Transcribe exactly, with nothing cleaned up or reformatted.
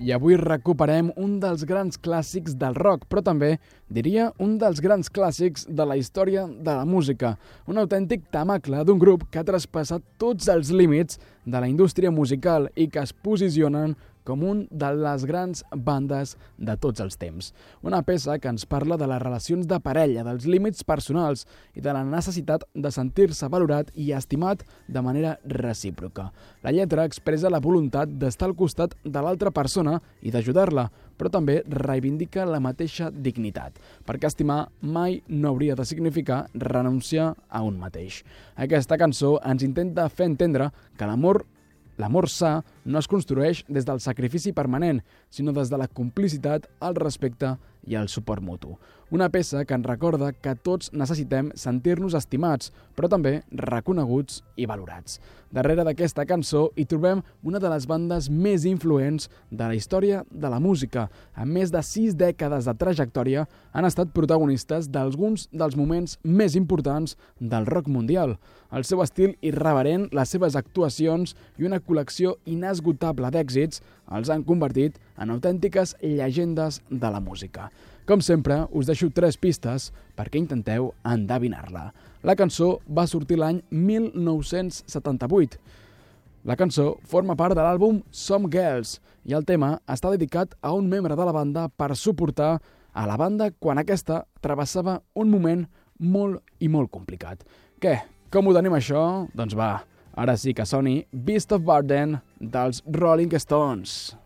i avui recuperem un dels grans clàssics del rock, però també, diria, un dels grans clàssics de la història de la música. Un autèntic tamacle d'un grup que ha traspassat tots els límits de la indústria musical i que es posicionen com un de les grans bandes de tots els temps. Una peça que ens parla de les relacions de parella, dels límits personals i de la necessitat de sentir-se valorat i estimat de manera recíproca. La lletra expressa la voluntat d'estar al costat de l'altra persona i d'ajudar-la, però també reivindica la mateixa dignitat, perquè estimar mai no hauria de significar renunciar a un mateix. Aquesta cançó ens intenta fer entendre que l'amor L'amor sa no es construeix des del sacrifici permanent, sinó des de la complicitat, el respecte i el suport mutu. Una peça que ens recorda que tots necessitem sentir-nos estimats, però també reconeguts i valorats. Darrere d'aquesta cançó hi trobem una de les bandes més influents de la història de la música. Amb més de sis dècades de trajectòria han estat protagonistes d'alguns dels moments més importants del rock mundial. El seu estil irreverent, les seves actuacions i una col·lecció inesgotable d'èxits els han convertit en autèntiques llegendes de la música. Com sempre, us deixo tres pistes perquè intenteu endevinar-la. La cançó va sortir l'any mil nou-cents setanta-vuit. La cançó forma part de l'àlbum Some Girls i el tema està dedicat a un membre de la banda per suportar a la banda quan aquesta travessava un moment molt i molt complicat. Què? Com ho tenim això? Doncs va, ara sí que soni Beast of Burden dels Rolling Stones.